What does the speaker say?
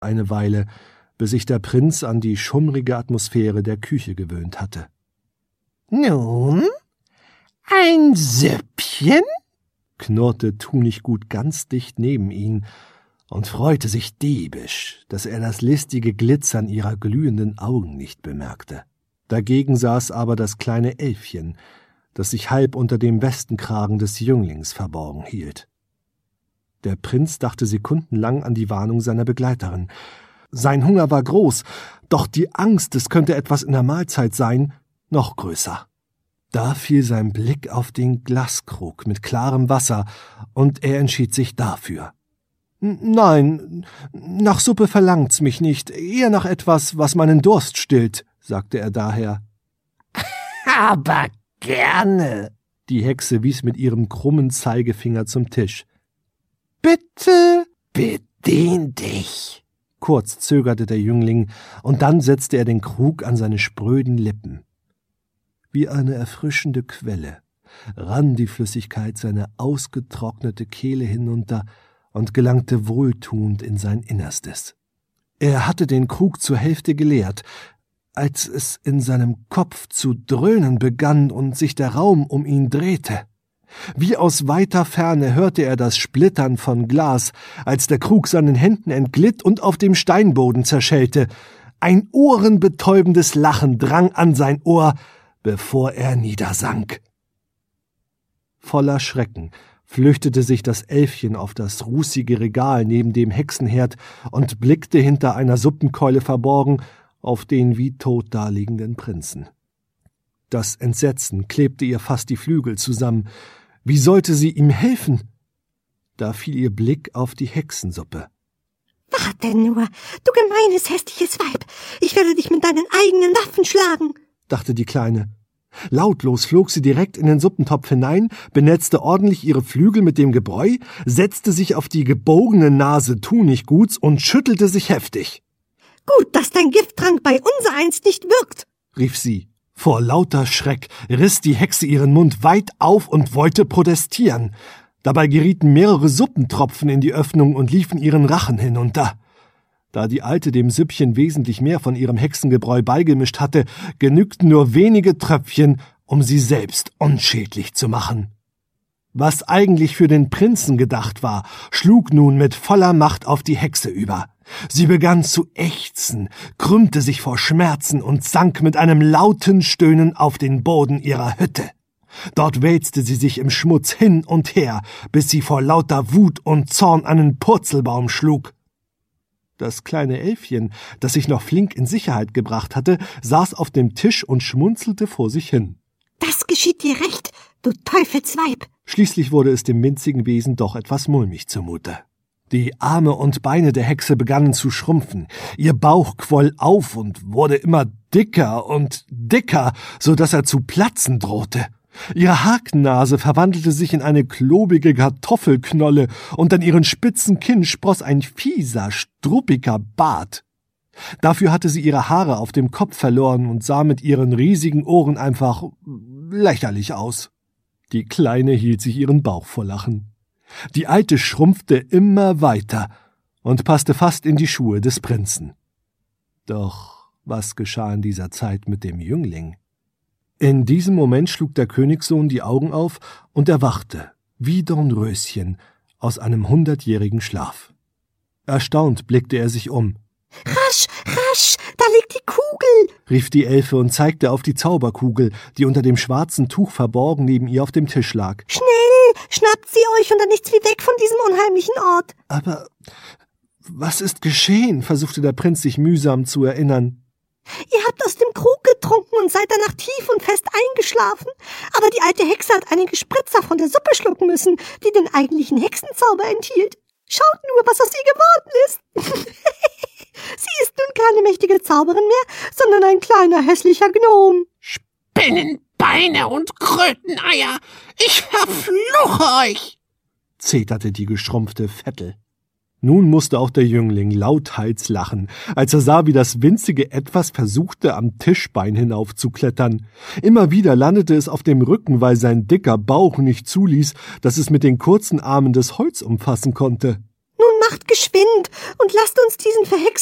eine Weile, bis sich der Prinz an die schummrige Atmosphäre der Küche gewöhnt hatte. »Nun, ein Süppchen?« knurrte Tunichtgut ganz dicht neben ihn und freute sich diebisch, dass er das listige Glitzern ihrer glühenden Augen nicht bemerkte. Dagegen saß aber das kleine Elfchen, das sich halb unter dem Westenkragen des Jünglings verborgen hielt. Der Prinz dachte sekundenlang an die Warnung seiner Begleiterin. Sein Hunger war groß, doch die Angst, es könnte etwas in der Mahlzeit sein, noch größer. Da fiel sein Blick auf den Glaskrug mit klarem Wasser, und er entschied sich dafür. »Nein, nach Suppe verlangt's mich nicht, eher nach etwas, was meinen Durst stillt«, sagte er daher. »Aber gerne.« Die Hexe wies mit ihrem krummen Zeigefinger zum Tisch. »Bitte, bedien dich.« Kurz zögerte der Jüngling, und dann setzte er den Krug an seine spröden Lippen. Wie eine erfrischende Quelle rann die Flüssigkeit seine ausgetrocknete Kehle hinunter und gelangte wohltuend in sein Innerstes. Er hatte den Krug zur Hälfte geleert, als es in seinem Kopf zu dröhnen begann und sich der Raum um ihn drehte. Wie aus weiter Ferne hörte er das Splittern von Glas, als der Krug seinen Händen entglitt und auf dem Steinboden zerschellte. Ein ohrenbetäubendes Lachen drang an sein Ohr, bevor er niedersank. Voller Schrecken flüchtete sich das Elfchen auf das rußige Regal neben dem Hexenherd und blickte hinter einer Suppenkeule verborgen auf den wie tot daliegenden Prinzen. Das Entsetzen klebte ihr fast die Flügel zusammen. Wie sollte sie ihm helfen? Da fiel ihr Blick auf die Hexensuppe. »Warte nur, du gemeines, hässliches Weib! Ich werde dich mit deinen eigenen Waffen schlagen«, dachte die Kleine. Lautlos flog sie direkt in den Suppentopf hinein, benetzte ordentlich ihre Flügel mit dem Gebräu, setzte sich auf die gebogene Nase Tunichtguts und schüttelte sich heftig. »Gut, dass dein Gifttrank bei unsereins nicht wirkt«, rief sie. Vor lauter Schreck riss die Hexe ihren Mund weit auf und wollte protestieren. Dabei gerieten mehrere Suppentropfen in die Öffnung und liefen ihren Rachen hinunter. Da die Alte dem Süppchen wesentlich mehr von ihrem Hexengebräu beigemischt hatte, genügten nur wenige Tröpfchen, um sie selbst unschädlich zu machen. Was eigentlich für den Prinzen gedacht war, schlug nun mit voller Macht auf die Hexe über. Sie begann zu ächzen, krümmte sich vor Schmerzen und sank mit einem lauten Stöhnen auf den Boden ihrer Hütte. Dort wälzte sie sich im Schmutz hin und her, bis sie vor lauter Wut und Zorn einen Purzelbaum schlug. Das kleine Elfchen, das sich noch flink in Sicherheit gebracht hatte, saß auf dem Tisch und schmunzelte vor sich hin. »Das geschieht dir recht, du Teufelsweib!« Schließlich wurde es dem winzigen Wesen doch etwas mulmig zumute. Die Arme und Beine der Hexe begannen zu schrumpfen, ihr Bauch quoll auf und wurde immer dicker und dicker, so dass er zu platzen drohte. Ihre Hakennase verwandelte sich in eine klobige Kartoffelknolle und an ihren spitzen Kinn spross ein fieser, struppiger Bart. Dafür hatte sie ihre Haare auf dem Kopf verloren und sah mit ihren riesigen Ohren einfach lächerlich aus. Die Kleine hielt sich ihren Bauch vor Lachen. Die Alte schrumpfte immer weiter und passte fast in die Schuhe des Prinzen. Doch was geschah in dieser Zeit mit dem Jüngling? In diesem Moment schlug der Königssohn die Augen auf und erwachte, wie Dornröschen, aus einem 100-jährigen Schlaf. Erstaunt blickte er sich um. »Rasch, rasch, da liegt die Kugel«, rief die Elfe und zeigte auf die Zauberkugel, die unter dem schwarzen Tuch verborgen neben ihr auf dem Tisch lag. »Schnell, schnappt sie euch und dann nichts wie weg von diesem unheimlichen Ort.« »Aber was ist geschehen?« versuchte der Prinz sich mühsam zu erinnern. »Ihr habt aus dem Krug getrunken und seid danach tief und fest eingeschlafen. Aber die alte Hexe hat einige Spritzer von der Suppe schlucken müssen, die den eigentlichen Hexenzauber enthielt. Schaut nur, was aus ihr geworden ist. Sie ist nun keine mächtige Zauberin mehr, sondern ein kleiner, hässlicher Gnom.« »Spinnenbeine und Kröteneier, ich verfluche euch«, zeterte die geschrumpfte Vettel. Nun musste auch der Jüngling lauthals lachen, als er sah, wie das winzige Etwas versuchte, am Tischbein hinaufzuklettern. Immer wieder landete es auf dem Rücken, weil sein dicker Bauch nicht zuließ, dass es mit den kurzen Armen das Holz umfassen konnte. »Nun macht geschwind und lasst uns diesen verhexten